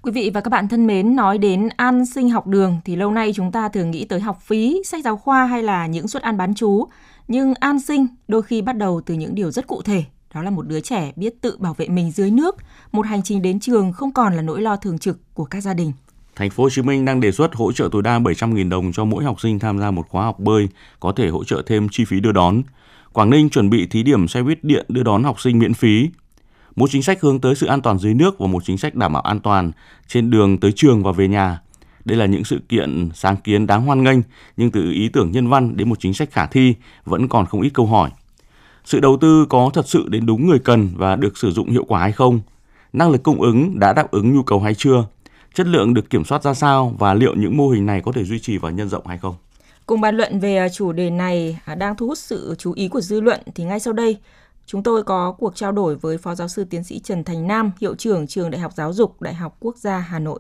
Quý vị và các bạn thân mến, nói đến an sinh học đường thì lâu nay chúng ta thường nghĩ tới học phí, sách giáo khoa hay là những suất ăn bán trú. Nhưng an sinh đôi khi bắt đầu từ những điều rất cụ thể. Đó là một đứa trẻ biết tự bảo vệ mình dưới nước, một hành trình đến trường không còn là nỗi lo thường trực của các gia đình. Thành phố Hồ Chí Minh đang đề xuất hỗ trợ tối đa 700.000 đồng cho mỗi học sinh tham gia một khóa học bơi, có thể hỗ trợ thêm chi phí đưa đón. Quảng Ninh chuẩn bị thí điểm xe buýt điện đưa đón học sinh miễn phí. Một chính sách hướng tới sự an toàn dưới nước và một chính sách đảm bảo an toàn trên đường tới trường và về nhà. Đây là những sự kiện sáng kiến đáng hoan nghênh, nhưng từ ý tưởng nhân văn đến một chính sách khả thi vẫn còn không ít câu hỏi. Sự đầu tư có thật sự đến đúng người cần và được sử dụng hiệu quả hay không? Năng lực cung ứng đã đáp ứng nhu cầu hay chưa? Chất lượng được kiểm soát ra sao và liệu những mô hình này có thể duy trì và nhân rộng hay không? Cùng bàn luận về chủ đề này đang thu hút sự chú ý của dư luận thì ngay sau đây chúng tôi có cuộc trao đổi với Phó Giáo sư Tiến sĩ Trần Thành Nam, Hiệu trưởng Trường Đại học Giáo dục, Đại học Quốc gia Hà Nội.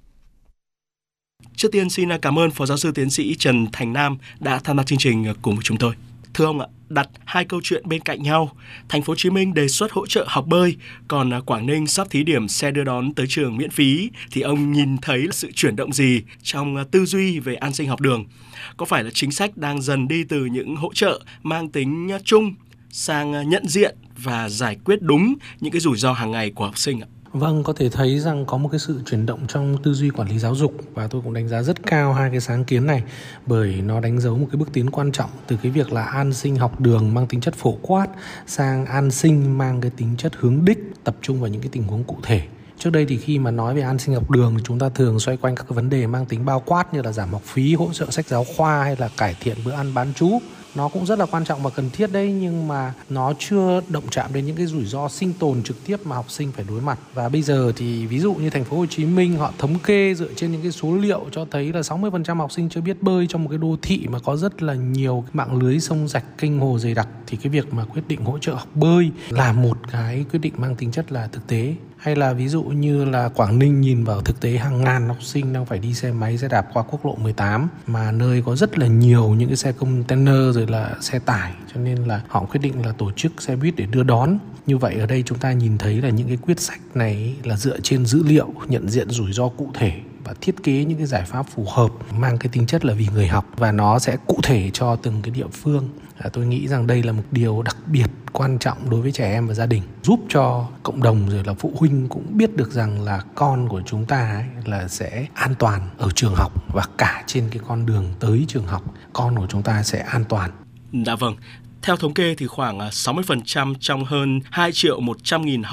Trước tiên xin cảm ơn Phó Giáo sư Tiến sĩ Trần Thành Nam đã tham gia chương trình cùng với chúng tôi. Thưa ông ạ, đặt hai câu chuyện bên cạnh nhau, Thành phố Hồ Chí Minh đề xuất hỗ trợ học bơi, còn Quảng Ninh sắp thí điểm xe đưa đón tới trường miễn phí, thì ông nhìn thấy sự chuyển động gì trong tư duy về an sinh học đường? Có phải là chính sách đang dần đi từ những hỗ trợ mang tính chung sang nhận diện và giải quyết đúng những cái rủi ro hàng ngày của học sinh ạ? Vâng, có thể thấy rằng có một cái sự chuyển động trong tư duy quản lý giáo dục và tôi cũng đánh giá rất cao hai cái sáng kiến này bởi nó đánh dấu một cái bước tiến quan trọng từ cái việc là an sinh học đường mang tính chất phổ quát sang an sinh mang cái tính chất hướng đích, tập trung vào những cái tình huống cụ thể. Trước đây thì khi mà nói về an sinh học đường thì chúng ta thường xoay quanh các cái vấn đề mang tính bao quát như là giảm học phí, hỗ trợ sách giáo khoa hay là cải thiện bữa ăn bán trú. Nó cũng rất là quan trọng và cần thiết đấy, nhưng mà nó chưa động chạm đến những cái rủi ro sinh tồn trực tiếp mà học sinh phải đối mặt. Và bây giờ thì ví dụ như Thành phố Hồ Chí Minh họ thống kê dựa trên những cái số liệu cho thấy là 60% học sinh chưa biết bơi trong một cái đô thị mà có rất là nhiều mạng lưới sông rạch, kênh hồ dày đặc, thì cái việc mà quyết định hỗ trợ học bơi là một cái quyết định mang tính chất là thực tế. Hay là ví dụ như là Quảng Ninh nhìn vào thực tế hàng ngàn học sinh đang phải đi xe máy, xe đạp qua quốc lộ 18 mà nơi có rất là nhiều những cái xe container rồi là xe tải, cho nên là họ quyết định là tổ chức xe buýt để đưa đón. Như vậy ở đây chúng ta nhìn thấy là những cái quyết sách này là dựa trên dữ liệu, nhận diện rủi ro cụ thể và thiết kế những cái giải pháp phù hợp mang cái tính chất là vì người học và nó sẽ cụ thể cho từng cái địa phương. Tôi nghĩ rằng đây là một điều đặc biệt quan trọng đối với trẻ em và gia đình, giúp cho cộng đồng rồi là phụ huynh cũng biết được rằng là con của chúng ta ấy là sẽ an toàn ở trường học và cả trên cái con đường tới trường học con của chúng ta sẽ an toàn. Dạ vâng. Theo thống kê thì khoảng 60% trong hơn 2.100.000